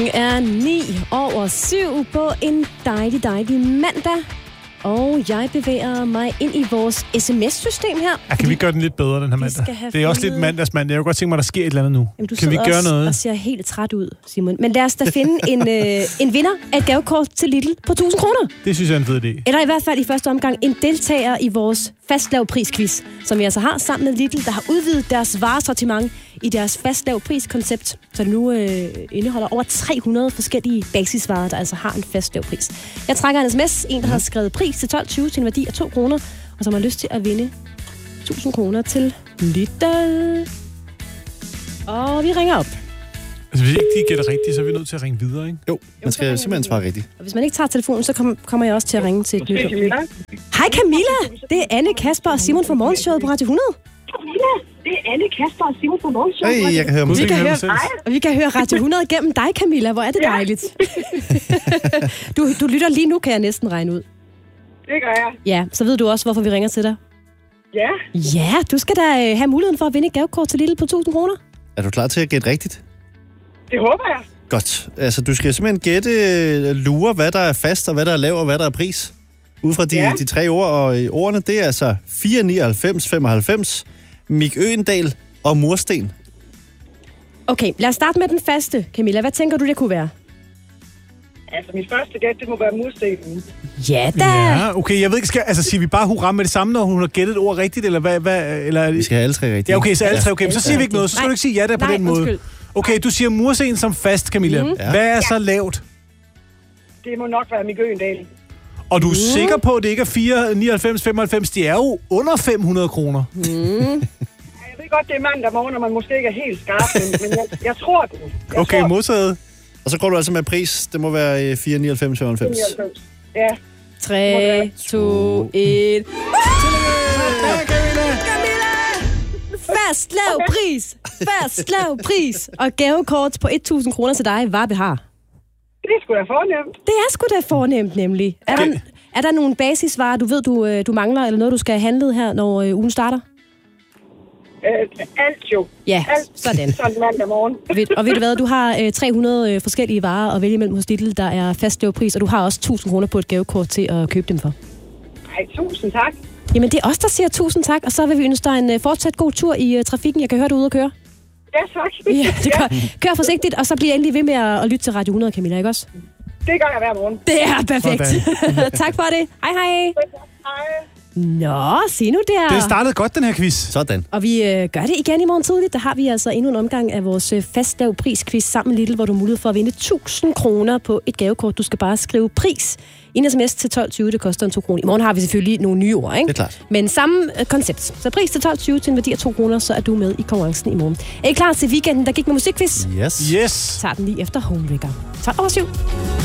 Er 9:07 på en dejlig mandag. Og jeg bevæger mig ind i vores sms-system her. Ja, kan vi gøre den lidt bedre, den her mandag? Det er også lidt mandagsmandag. Jeg kunne godt tænke mig, der sker et eller andet nu. Jamen, kan vi gøre noget? Og ser helt træt ud, Simon. Men lad os da finde en vinder af et gavekort til Lidl på 1.000 kroner. Det synes jeg er en fed idé. Eller i hvert fald i første omgang en deltager i vores fastlavprisquiz, som vi altså har sammen med Lidl, der har udvidet deres varesortiment i deres fastlavpriskoncept, så det nu indeholder over 300 forskellige basisvarer, der altså har en fastlavpris. Jeg trækker en sms, en der har skrevet pris til 12.20 til en værdi af 2 kroner, og som har lyst til at vinde 1.000 kroner til Lidl. Og vi ringer op. Altså, hvis ikke de gætter rigtigt, så er vi nødt til at ringe videre, ikke? Jo, man skal simpelthen svare rigtigt. Og hvis man ikke tager telefonen, så kommer jeg også til at ringe til et nyt. Hej Camilla! Det er Anne, Kasper og Simon fra Morgenshowet på Radio 100. Camilla, det er Anne, Kasper og Simon fra Morgenshowet. Hey, jeg kan høre musik. Vi kan høre Radio 100 gennem dig, Camilla. Hvor er det dejligt. Du lytter lige nu, kan jeg næsten regne ud. Det gør jeg. Ja, så ved du også, hvorfor vi ringer til dig. Ja. Ja, du skal da have muligheden for at vinde et gavekort til Lidl på 1.000 kroner. Er du klar til at gætte rigtigt? Det håber jeg. Godt. Altså, du skal simpelthen gætte, lure, hvad der er fast, og hvad der er lav, og hvad der er pris. Ud fra de 3 ord, og ordene, det er altså 4,99,95, Mik Øgendal og mursten. Okay, lad os starte med den faste, Camilla. Hvad tænker du, det kunne være? Altså, mit første gæt, det må være murstenen. Ja da! Ja, okay, jeg ved ikke, siger vi bare hurra med det samme, når hun har gættet et ord rigtigt, eller hvad? Eller... Vi skal have alle 3 rigtigt. Ja, okay, så alle 3, okay, men så siger vi ikke noget, så skal du ikke sige ja der på den måde. Undskyld. Okay, du siger mursten som fast, Camilla. Hvad er så lavt? Det må nok være Mik Øgendal. Og du er sikker på, at det ikke er 4,99,95? Det er jo under 500 kroner. Jeg ved godt, det er mandag morgen, og man måske ikke er helt skarp, men jeg tror det. Okay, modtaget. Og så går du altså med pris. Det må være 4,99,95. Ja. 3, 2, 1... Fast lav pris! Fast lav pris! Og gavekort på 1.000 kroner til dig, hvad vi har. Det er sgu da fornemt. Det er sgu da fornemt, nemlig. Er der nogle basisvarer, du ved, du mangler, eller noget, du skal have handlet her, når ugen starter? Alt jo. Ja, sådan. Sådan mandag morgen. Og ved du hvad, du har 300 forskellige varer at vælge imellem hos Lidl, der er fast lav pris, og du har også 1.000 kroner på et gavekort til at købe dem for. Nej, 1000 tak. Jamen, det er os, der siger 1000 tak, og så vil vi ønske dig en fortsat god tur i trafikken. Jeg kan høre, du er ude at køre. Ja, tak. Ja, det kør forsigtigt, og så bliver endelig ved med at lytte til Radio 100, Camilla, ikke også? Det gør jeg hver morgen. Det er perfekt. Tak for det. Hej, hej. Hej. Nå, se nu der. Det startede godt, den her quiz. Sådan. Og vi gør det igen i morgen tidligt. Der har vi altså endnu en omgang af vores fastlav prisquiz sammen med Lidl, hvor du har mulighed for at vinde 1.000 kroner på et gavekort. Du skal bare skrive pris i en sms til 12.20. Det koster en 2 kroner. I morgen har vi selvfølgelig nogle nye ord, ikke? Det er klart. Men samme koncept. Så pris til 12.20 til en værdi af 2 kroner, så er du med i konkurrencen i morgen. Er I klar til weekenden, der gik med musikquiz? Yes. Yes. Tager den lige efter Homewrecker. 12:07.